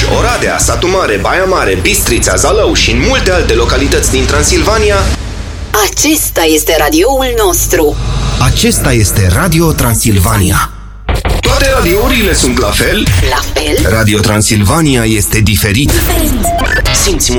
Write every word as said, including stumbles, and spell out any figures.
Oradea, Satu Mare, Baia Mare, Bistrița, Zalău și în multe alte localități din Transilvania. Acesta este radioul nostru. Acesta este Radio Transilvania. Toate radiourile sunt la fel? La fel? Radio Transilvania este diferit. Diferit. Simți